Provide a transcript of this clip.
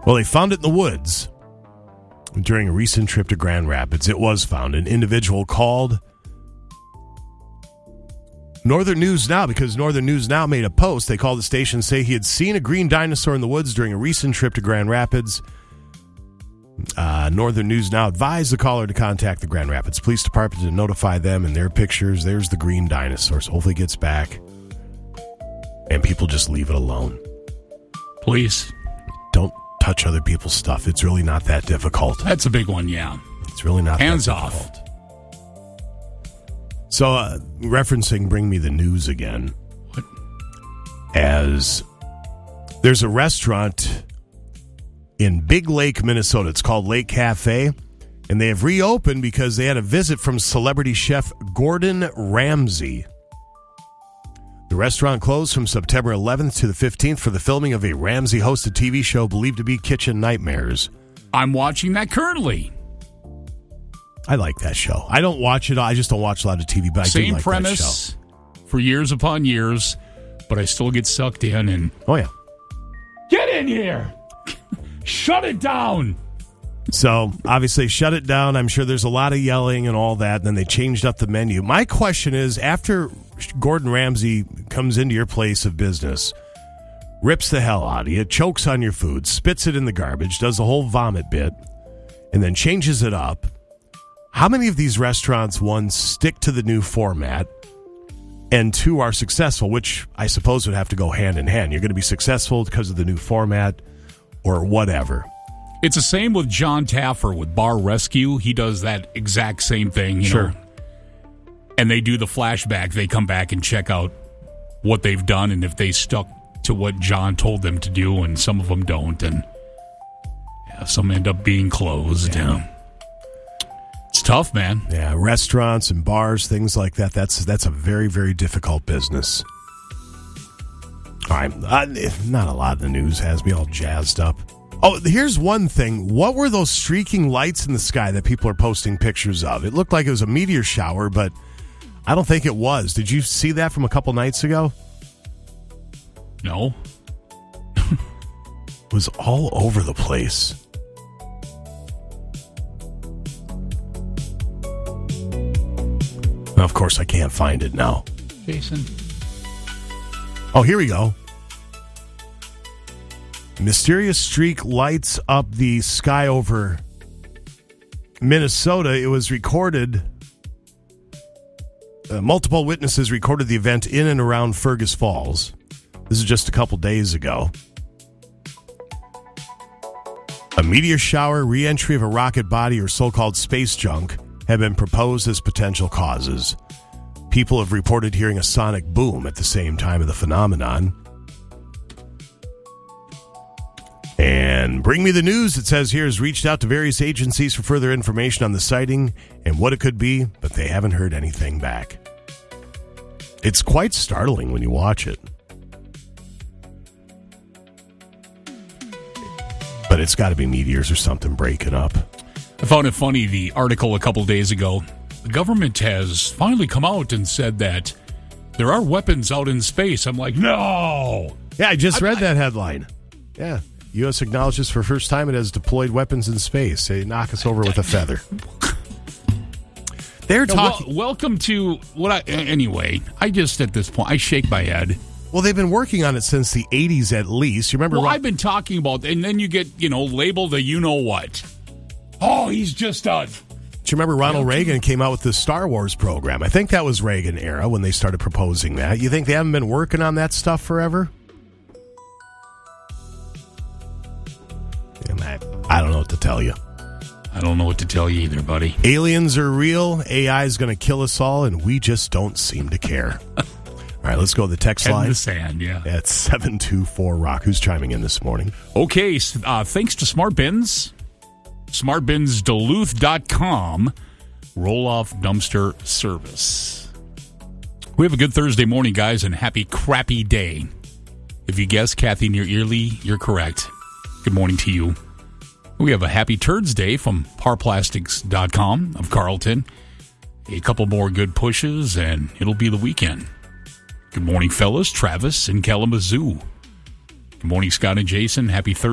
Well, they found it in the woods during a recent trip to Grand Rapids. It was found. An individual called Northern News Now because Northern News Now made a post. They called the station and say he had seen a green dinosaur in the woods during a recent trip to Grand Rapids. Northern News Now advised the caller to contact the Grand Rapids Police Department to notify them in their pictures. There's the green dinosaur. So hopefully it gets back and people just leave it alone. Please. Don't touch other people's stuff. It's really not that difficult. That's a big one, yeah. It's really not Hands that off. difficult. So, referencing Bring Me the News again. What? As there's a restaurant in Big Lake, Minnesota. It's called Lake Cafe. And they have reopened because they had a visit from celebrity chef Gordon Ramsay. The restaurant closed from September 11th to the 15th for the filming of a Ramsay-hosted TV show believed to be Kitchen Nightmares. I'm watching that currently. I like that show. I don't watch it. I just don't watch a lot of TV, but I do Same like premise that show. For years upon years, but I still get sucked in and... Oh, yeah. Get in here! Shut it down! So, obviously, shut it down. I'm sure there's a lot of yelling and all that. And then they changed up the menu. My question is, after Gordon Ramsay comes into your place of business, rips the hell out of you, chokes on your food, spits it in the garbage, does the whole vomit bit, and then changes it up, how many of these restaurants, one, stick to the new format, and two, are successful, which I suppose would have to go hand in hand? You're going to be successful because of the new format or whatever. It's the same with John Taffer with Bar Rescue. He does that exact same thing, you know. And they do the flashback. They come back and check out what they've done and if they stuck to what John told them to do, and some of them don't. And yeah, some end up being closed. Yeah. It's tough, man. Yeah, restaurants and bars, things like that. That's a very, very difficult business. All right, not a lot of the news has me all jazzed up. Oh, here's one thing. What were those streaking lights in the sky that people are posting pictures of? It looked like it was a meteor shower, but I don't think it was. Did you see that from a couple nights ago? No. It was all over the place. Of course, I can't find it now. Jason. Oh, here we go. Mysterious streak lights up the sky over Minnesota. It was recorded. Multiple witnesses recorded the event in and around Fergus Falls. This is just a couple days ago. A meteor shower, re-entry of a rocket body, or so-called space junk have been proposed as potential causes. People have reported hearing a sonic boom at the same time of the phenomenon. And Bring Me the News, it says here, has reached out to various agencies for further information on the sighting and what it could be, but they haven't heard anything back. It's quite startling when you watch it. But it's got to be meteors or something breaking up. I found it funny, the article a couple days ago. The government has finally come out and said that there are weapons out in space. I'm like, no! Yeah, I just read that headline. Yeah. U.S. acknowledges for first time it has deployed weapons in space. They knock us over with a feather. They're talking. Welcome to what anyway, I just, at this point, I shake my head. Well, they've been working on it since the 80s at least. You remember? Well, I've been talking about, and then you get, labeled a you-know-what. Oh, he's just a... Do you remember Ronald Reagan came out with the Star Wars program? I think that was Reagan era when they started proposing that. You think they haven't been working on that stuff forever? I don't know what to tell you. I don't know what to tell you either, buddy. Aliens are real. AI is going to kill us all, and we just don't seem to care. All right, let's go to the text line. In the sand, yeah. It's 724-ROCK. Who's chiming in this morning? Okay, thanks to Smart Bins, smartbinsduluth.com, roll-off dumpster service. We have a good Thursday morning, guys, and happy crappy day. If you guessed Kathy near Early, you're correct. Good morning to you. We have a happy Turds Day from parplastics.com of Carlton. A couple more good pushes, and it'll be the weekend. Good morning, fellas. Travis in Kalamazoo. Good morning, Scott and Jason. Happy Thursday.